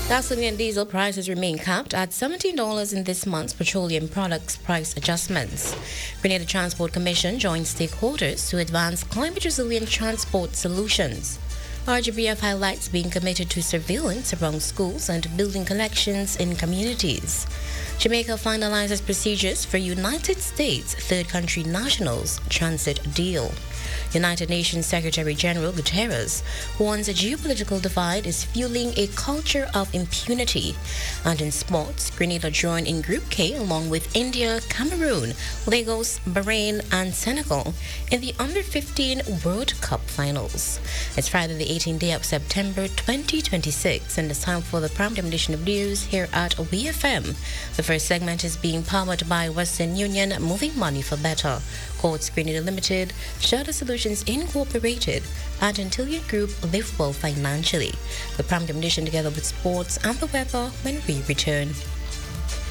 Gasoline and diesel prices remain capped at $17 in this month's petroleum products price adjustments. Grenada Transport Commission joins stakeholders to advance climate-resilient transport solutions. RGBF highlights being committed to surveillance around schools and building collections in communities. Jamaica finalizes procedures for United States third country nationals transit deal. United Nations Secretary General Guterres warns a geopolitical divide is fueling a culture of impunity. And in sports, Grenada joined in Group K along with India, Cameroon, Lagos, Bahrain, and Senegal in the Under-15 World Cup Finals. It's Friday, the 18th day of September 2026, and it's time for the prime edition of news here at WFM. The first segment is being powered by Western Union, moving money for better. Courts Grenada Limited, Shutter Solutions Incorporated, and Antillian Group live well financially. The prime edition together with sports and the weather when we return.